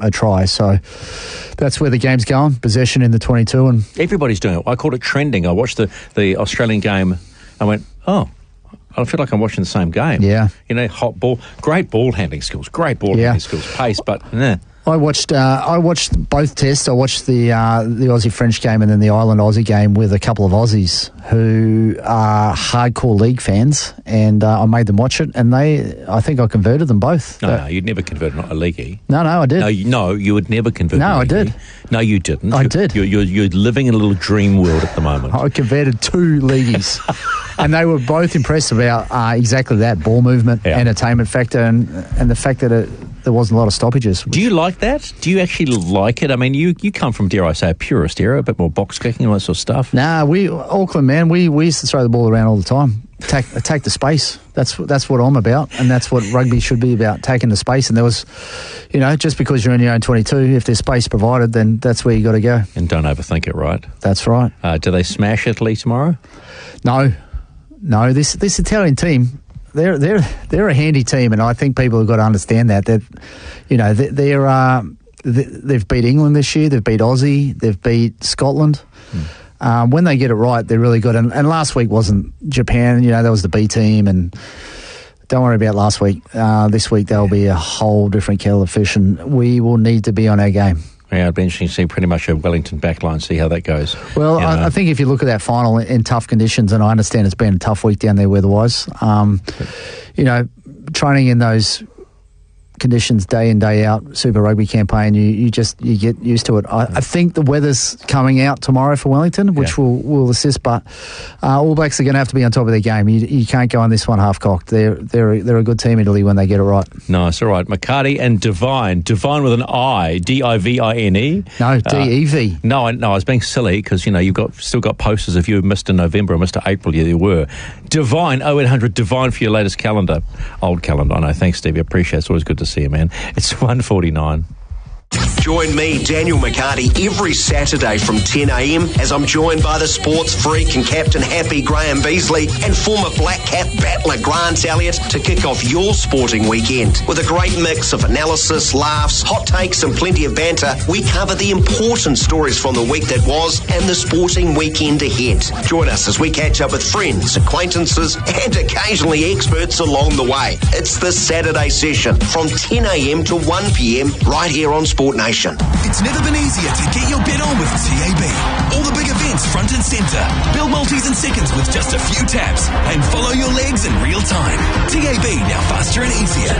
a try. So that's where the game's going, possession in the 22. And everybody's doing it. I called it trending. I watched the Australian game. I went, oh, I feel like I'm watching the same game. Yeah. You know, hot ball, great ball handling skills, pace, but nah. I watched both tests. I watched the Aussie-French game and then the Ireland-Aussie game with a couple of Aussies who are hardcore league fans, and I made them watch it, and I think I converted them both. No, you'd never convert a leaguey. No, I did. No, you would never convert a leaguey. No, I did. No, you didn't. I did. You're living in a little dream world at the moment. I converted 2 leagueys, and they were both impressed about exactly that, ball movement, entertainment factor, and the fact that there wasn't a lot of stoppages. Do you like that? Do you actually like it? I mean, you come from, dare I say, a purist era, a bit more box kicking, all that sort of stuff. Nah, Auckland, man, we used to throw the ball around all the time. Attack the space. That's what I'm about, and that's what rugby should be about, taking the space. And there was, just because you're in your own 22, if there's space provided, then that's where you got to go. And don't overthink it, right? That's right. Do they smash Italy tomorrow? No. This Italian team, they're a handy team, and I think people have got to understand that they've beat England this year, they've beat Aussie, they've beat Scotland. When they get it right, they're really good. And last week wasn't Japan. That was the B team, and don't worry about last week. This week they'll be a whole different kettle of fish, and we will need to be on our game. Yeah, it'd be interesting to see pretty much a Wellington backline, see how that goes. Well, I think if you look at that final in tough conditions, and I understand it's been a tough week down there weather-wise, training in those conditions day in, day out, Super Rugby campaign, you get used to it. I think the weather's coming out tomorrow for Wellington, which will assist, but All Blacks are going to have to be on top of their game. You can't go on this one half-cocked. They're a good team, Italy, when they get it right. Nice, all right. McCarty and Devine. Devine with an I, D-I-V-I-N-E. No, D-E-V. No, I was being silly because, you've still got posters of you, Mr. November or Mr. April, you were. Devine, 0800 Devine for your latest calendar. Old calendar, I know. Thanks, Stevie. I appreciate it. It's always good to see you, man. It's 1:49. Join me, Daniel McCarty, every Saturday from 10 a.m. as I'm joined by the sports freak and captain happy Graham Beasley and former Black Cap battler Grant Elliott to kick off your sporting weekend. With a great mix of analysis, laughs, hot takes and plenty of banter, we cover the important stories from the week that was and the sporting weekend ahead. Join us as we catch up with friends, acquaintances and occasionally experts along the way. It's the Saturday session from 10 a.m. to 1 p.m. right here on Sport Nation. It's never been easier to get your bet on with TAB. All the big events front and centre. Build multis in seconds with just a few taps and follow your legs in real time. TAB, now faster and easier.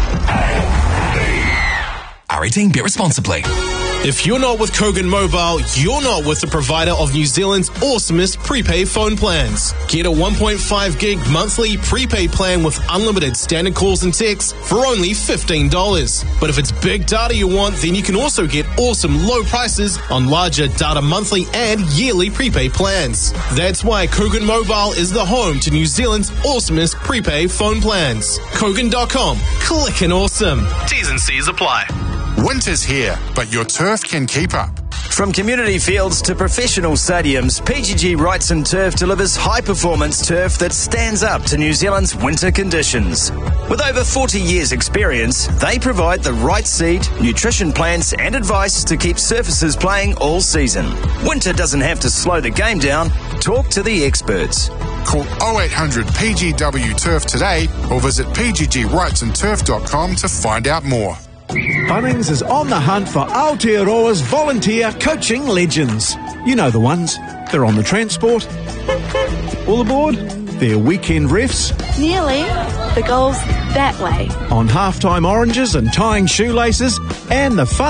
R18, bet responsibly. If you're not with Kogan Mobile, you're not with the provider of New Zealand's awesomest prepaid phone plans. Get a 1.5 gig monthly prepaid plan with unlimited standard calls and texts for only $15. But if it's big data you want, then you can also get awesome low prices on larger data monthly and yearly prepaid plans. That's why Kogan Mobile is the home to New Zealand's awesomest prepaid phone plans. Kogan.com. Clickin' awesome. T's and C's apply. Winter's here, but your turf can keep up. From community fields to professional stadiums, PGG Wrightson Turf delivers high-performance turf that stands up to New Zealand's winter conditions. With over 40 years' experience, they provide the right seed, nutrition plans and advice to keep surfaces playing all season. Winter doesn't have to slow the game down. Talk to the experts. Call 0800 PGW Turf today or visit pggwrightsonturf.com to find out more. Bunnings is on the hunt for Aotearoa's volunteer coaching legends. You know the ones. They're on the transport. All aboard. They're weekend refs. Nearly. The goal's that way. On halftime oranges and tying shoelaces. And the fun